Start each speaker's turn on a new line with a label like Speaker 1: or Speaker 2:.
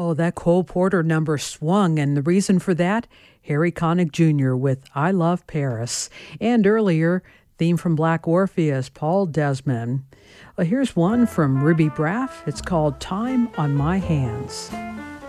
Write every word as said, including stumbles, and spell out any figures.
Speaker 1: Oh, that Cole Porter number swung, and the reason for that? Harry Connick Junior with I Love Paris. And earlier, theme from Black Orpheus, Paul Desmond. Uh, here's one from Ruby Braff. It's called Time on My Hands.